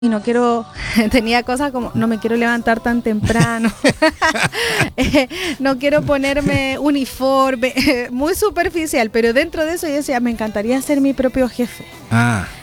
y no quiero, tenía cosas como, no me quiero levantar tan temprano, no quiero ponerme uniforme, muy superficial, pero dentro de eso yo decía, me encantaría ser mi propio jefe. Ah.